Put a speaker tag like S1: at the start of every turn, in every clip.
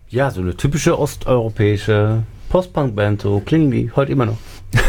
S1: Ja, so eine typische osteuropäische Post-Punk-Band, so klingen die heute immer noch.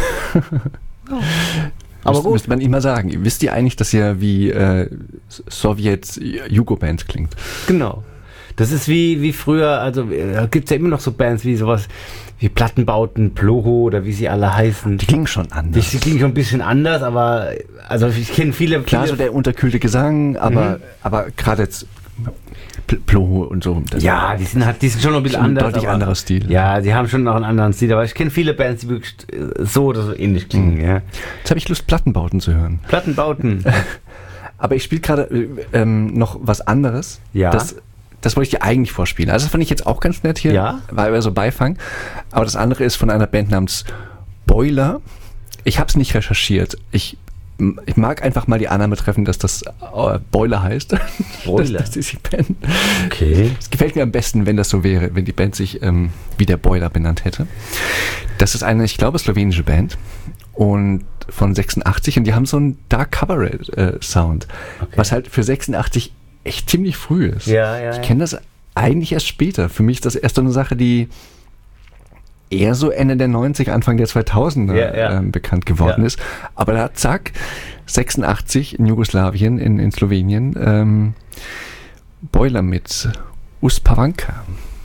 S2: Aber gut. Müsste man ihm mal sagen. Wisst ihr eigentlich, dass ihr wie Sowjets-Jugo-Band klingt?
S1: Genau. Das ist wie früher, also da gibt es ja immer noch so Bands wie sowas wie Plattenbauten, Ploho oder wie sie alle heißen.
S2: Die klingen schon anders.
S1: Die klingen schon ein bisschen anders, aber also ich kenne viele...
S2: Klar, so der unterkühlte Gesang, aber gerade jetzt Ploho und so.
S1: Ja, die sind schon noch ein bisschen anders.
S2: Deutlich anderer Stil.
S1: Ja, die haben schon noch einen anderen Stil, aber ich kenne viele Bands, die wirklich so oder so ähnlich klingen. Ja.
S2: Jetzt habe ich Lust, Plattenbauten zu hören.
S1: Plattenbauten.
S2: Aber ich spiele gerade noch was anderes.
S1: Ja.
S2: Das wollte ich dir eigentlich vorspielen. Also das fand ich jetzt auch ganz nett hier.
S1: Ja.
S2: War aber so Beifang. Aber das andere ist von einer Band namens Boiler. Ich habe es nicht recherchiert. Ich mag einfach mal die Annahme treffen, dass das Boiler heißt.
S1: Boiler.
S2: Das ist die Band.
S1: Okay.
S2: Es gefällt mir am besten, wenn das so wäre, wenn die Band sich wie der Boiler benannt hätte. Das ist eine, ich glaube, slowenische Band und von 86 und die haben so einen Dark Cabaret Sound, was halt für 86 echt ziemlich früh ist.
S1: Ja.
S2: Ich kenne das eigentlich erst später. Für mich ist das erst so eine Sache, die eher so Ende der 90er, Anfang der 2000er bekannt geworden ist. Aber da, zack, 86 in Jugoslawien, in Slowenien, Boiler mit Uspavanka.